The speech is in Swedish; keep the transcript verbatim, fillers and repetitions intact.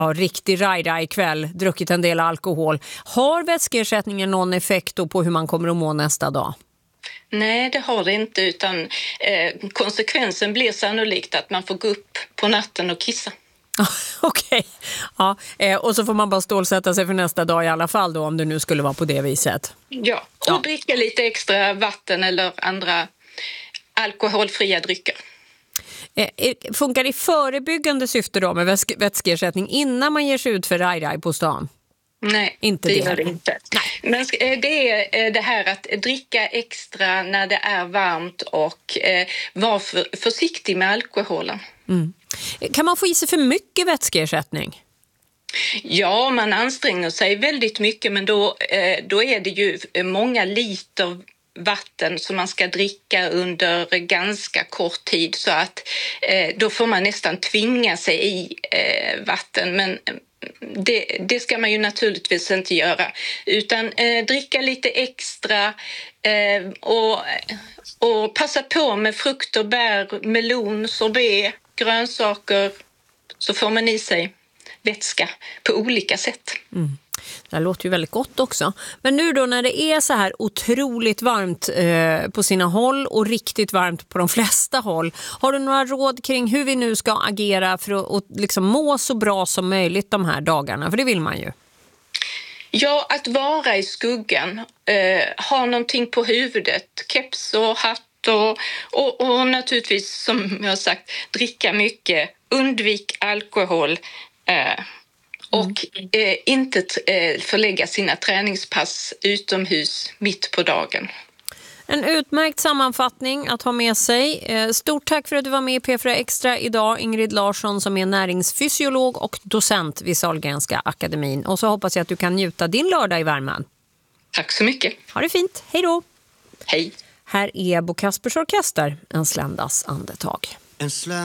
Ja, riktig rajda ikväll, druckit en del alkohol. Har vätskeersättningen någon effekt då på hur man kommer att må nästa dag? Nej, det har det inte, utan eh, konsekvensen blir sannolikt att man får gå upp på natten och kissa. Okej, okay. Ja, eh, och så får man bara stålsätta sig för nästa dag i alla fall då, om det nu skulle vara på det viset. Ja, och ja. dricka lite extra vatten eller andra alkoholfria drycker. Eh, funkar det i förebyggande syfte då med vätske- vätskeersättning innan man ger sig ut för raj-raj på stan? Nej, inte det det gör det inte. Nej. Men det är det här att dricka extra när det är varmt och eh, vara för, försiktig med alkoholen. Mm. Kan man få i sig för mycket vätskeersättning? Ja, man anstränger sig väldigt mycket, men då, eh, då är det ju många liter vatten som man ska dricka under ganska kort tid, så att eh, då får man nästan tvinga sig i eh, vatten, men det, det ska man ju naturligtvis inte göra, utan eh, dricka lite extra eh, och, och passa på med frukter, bär, melon, sorbet, grönsaker, så får man i sig vätska på olika sätt. Mm. Det låter ju väldigt gott också. Men nu då när det är så här otroligt varmt eh, på sina håll och riktigt varmt på de flesta håll. Har du några råd kring hur vi nu ska agera för att, att liksom må så bra som möjligt de här dagarna? För det vill man ju. Ja, att vara i skuggan. Eh, ha någonting på huvudet. Keps och hatt och, och, och naturligtvis, som jag har sagt, dricka mycket. Undvik alkohol. Eh, Och eh, inte eh, förlägga sina träningspass utomhus mitt på dagen. En utmärkt sammanfattning att ha med sig. Eh, stort tack för att du var med i P fyra Extra idag, Ingrid Larsson, som är näringsfysiolog och docent vid Sahlgrenska akademin. Och så hoppas jag att du kan njuta din lördag i värmen. Tack så mycket. Ha det fint. Hej då. Hej. Här är Bo Kaspers Orkester, en sländas andetag. En slä-